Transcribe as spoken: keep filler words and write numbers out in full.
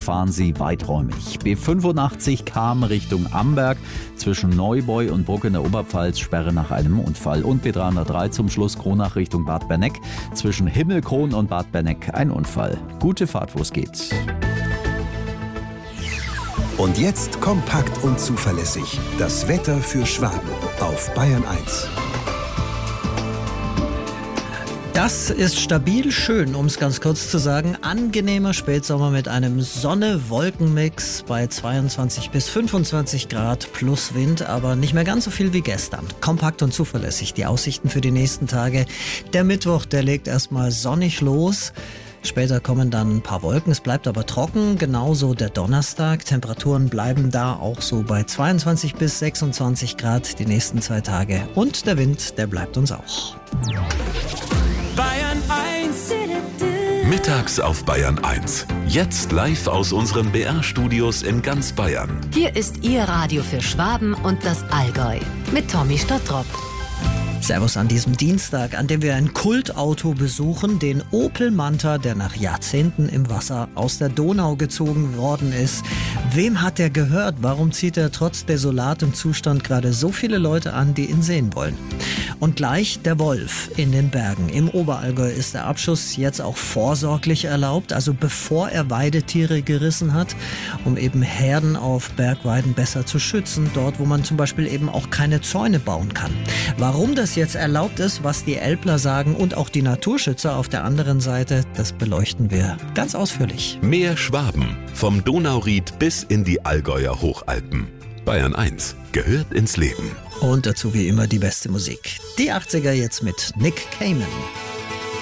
fahren Sie weiträumig. B fünfundachtzig Cham Richtung Amberg, zwischen Neubeu und Bruck in der Oberpfalz Sperre nach einem Unfall. Und B dreihundertdrei zum Schluss Kronach Richtung Bad Berneck, zwischen Himmelkron und Bad Berneck ein Unfall. Gute Fahrt, wo es geht. Und jetzt kompakt und zuverlässig das Wetter für Schwaben auf Bayern eins. Das ist stabil schön, um es ganz kurz zu sagen. Angenehmer Spätsommer mit einem Sonne-Wolken-Mix bei zweiundzwanzig bis fünfundzwanzig Grad plus Wind, aber nicht mehr ganz so viel wie gestern. Kompakt und zuverlässig die Aussichten für die nächsten Tage. Der Mittwoch, der legt erstmal sonnig los. Später kommen dann ein paar Wolken, es bleibt aber trocken, genauso der Donnerstag. Temperaturen bleiben da auch so bei zweiundzwanzig bis sechsundzwanzig Grad die nächsten zwei Tage. Und der Wind, der bleibt uns auch. Bayern eins. Mittags auf Bayern eins. Jetzt live aus unseren B R-Studios in ganz Bayern. Hier ist Ihr Radio für Schwaben und das Allgäu mit Tommy Stottrop. Servus an diesem Dienstag, an dem wir ein Kultauto besuchen, den Opel Manta, der nach Jahrzehnten im Wasser aus der Donau gezogen worden ist. Wem hat der gehört? Warum zieht er trotz desolatem Zustand gerade so viele Leute an, die ihn sehen wollen? Und gleich der Wolf in den Bergen. Im Oberallgäu ist der Abschuss jetzt auch vorsorglich erlaubt, also bevor er Weidetiere gerissen hat, um eben Herden auf Bergweiden besser zu schützen, dort wo man zum Beispiel eben auch keine Zäune bauen kann. Warum das jetzt erlaubt ist, was die Älpler sagen und auch die Naturschützer auf der anderen Seite, das beleuchten wir ganz ausführlich. Mehr Schwaben, vom Donauried bis in die Allgäuer Hochalpen. Bayern eins gehört ins Leben. Und dazu wie immer die beste Musik. Die achtziger jetzt mit Nick Cayman.